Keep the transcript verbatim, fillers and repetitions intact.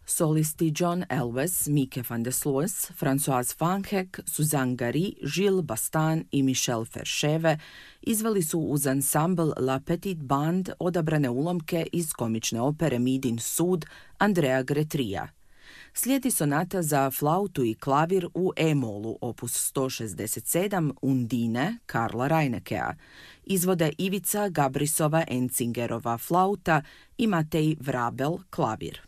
Solisti John Elwes, Mike van der Sloes, Françoise Fanchek, Suzanne Gary, Gilles Bastan i Michel Fercheve izveli su uz ansambl La Petite Bande odabrane ulomke iz komične opere Midin sud Andrea Gretrija. Slijedi sonata za flautu i klavir u e-molu opus sto šezdeset sedam Undine Karla Reinekea. Izvode Ivica Gabrisova Encingerova flauta i Matej Vrabel klavir.